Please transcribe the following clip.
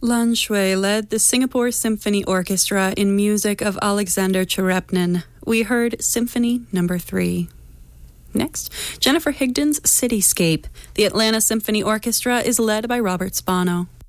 Lan Shui led the Singapore Symphony Orchestra in music of Alexander Cherepnin. We heard Symphony No. 3. Next, Jennifer Higdon's Cityscape. The Atlanta Symphony Orchestra is led by Robert Spano.